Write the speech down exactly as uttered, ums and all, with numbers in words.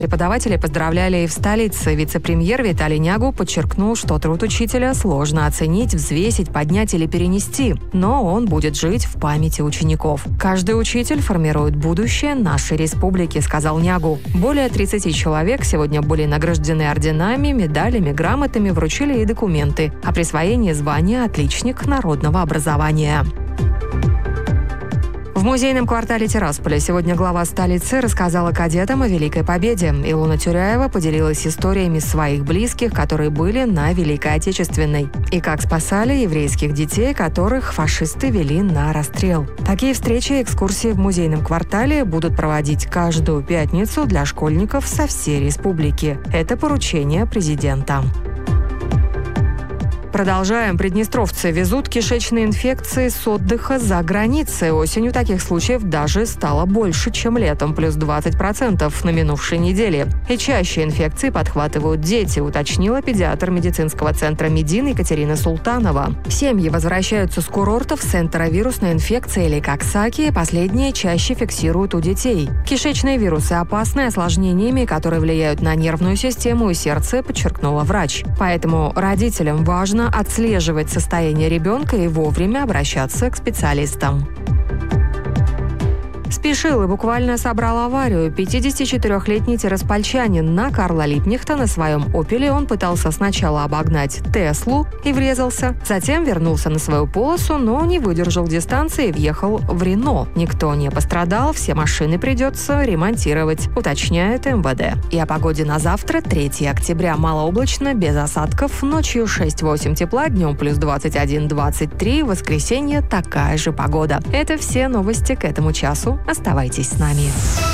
Преподаватели поздравляли и в столице. Вице-премьер Виталий Нягу подчеркнул, что труд учителя сложно оценить, взвесить, поднять или перенести, но он будет жить в памяти учеников. «Каждый учитель формирует будущее нашей республики», — сказал Нягу. Более тридцати человек сегодня были награждены орденами, медалями, грамотами, вручили и документы о присвоении звания «Отличник народного образования». В музейном квартале Тирасполя сегодня глава столицы рассказала кадетам о Великой Победе. Илона Тюряева поделилась историями своих близких, которые были на Великой Отечественной, и как спасали еврейских детей, которых фашисты вели на расстрел. Такие встречи и экскурсии в музейном квартале будут проводить каждую пятницу для школьников со всей республики. Это поручение президента. Продолжаем. Приднестровцы везут кишечные инфекции с отдыха за границей. Осенью таких случаев даже стало больше, чем летом, плюс двадцать процентов на минувшей неделе. И чаще инфекции подхватывают дети, уточнила педиатр медицинского центра «Медин» Екатерина Султанова. Семьи возвращаются с курортов с энтеровирусной инфекцией или коксаки, последние чаще фиксируют у детей. Кишечные вирусы опасны осложнениями, которые влияют на нервную систему и сердце, подчеркнула врач. Поэтому родителям важно отслеживать состояние ребенка и вовремя обращаться к специалистам. Спешил и буквально собрал аварию. пятидесятичетырёхлетний тираспольчанин на Карла Липнихта на своем «Опеле». Он пытался сначала обогнать «Теслу» и врезался. Затем вернулся на свою полосу, но не выдержал дистанции и въехал в «Рено». Никто не пострадал, все машины придется ремонтировать, уточняет эм вэ дэ. И о погоде на завтра, третьего октября. Малооблачно, без осадков. Ночью шесть-восемь тепла, днем плюс двадцать один - двадцать три. В воскресенье такая же погода. Это все новости к этому часу. Оставайтесь с нами.